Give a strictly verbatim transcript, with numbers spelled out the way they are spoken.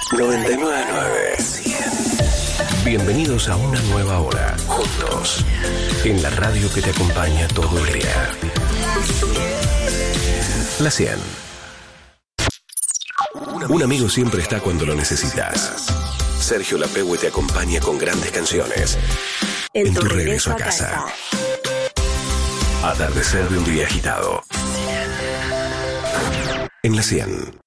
noventa y nueve punto nueve. Bienvenidos a una nueva hora, juntos, en la radio que te acompaña todo el día. La cien. Un amigo siempre está cuando lo necesitas. Sergio Lapegue te acompaña con grandes canciones en, en tu, tu regreso a casa. casa. Atardecer de un día agitado. En la cien.